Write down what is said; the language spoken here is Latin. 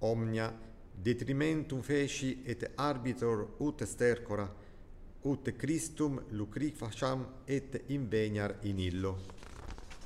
omnia detrimentum feci et arbitor ut stercora ut Christum lucri facam et inveniar in illo.